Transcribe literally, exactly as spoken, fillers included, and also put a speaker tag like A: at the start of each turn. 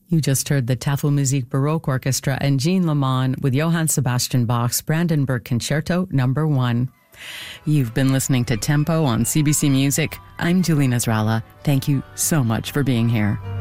A: You just heard the Tafelmusik Baroque Orchestra and Jean Lamont with Johann Sebastian Bach's Brandenburg Concerto Number One. You've been listening to Tempo on C B C Music. I'm Julie Nasrallah. Thank you so much for being here.